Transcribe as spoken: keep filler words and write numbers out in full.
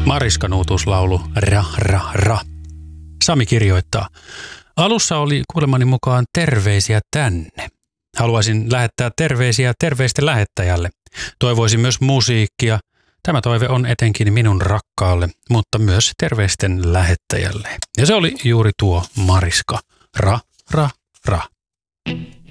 Mariskan uutuuslaulu Ra Ra Ra. Sami kirjoittaa. Alussa oli kuulemani mukaan terveisiä tänne. Haluaisin lähettää terveisiä terveisten lähettäjälle. Toivoisin myös musiikkia. Tämä toive on etenkin minun rakkaalle, mutta myös terveisten lähettäjälle. Ja se oli juuri tuo Mariska. Ra, ra, ra.